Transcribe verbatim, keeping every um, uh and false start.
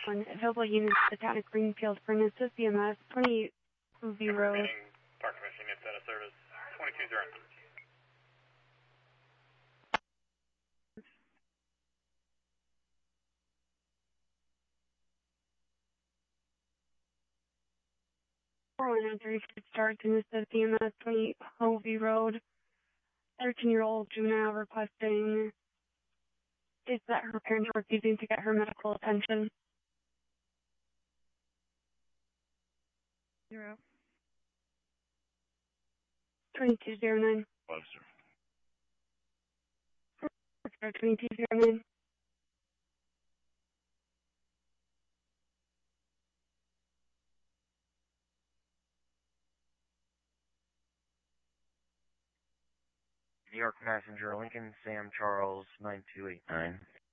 one. Available units to the town of Greenfield for an assist B M S, twenty-eight Movie Road. Park Commission units out of service, twenty-two zero. four one nine three six starts in the B M S, twenty-eight Hovey Road. thirteen-year-old juvenile requesting is that her parents are refusing to get her medical attention. Zero. twenty-two zero nine. Officer. twenty-two zero nine. New York passenger Lincoln Sam Charles nine two eight nine.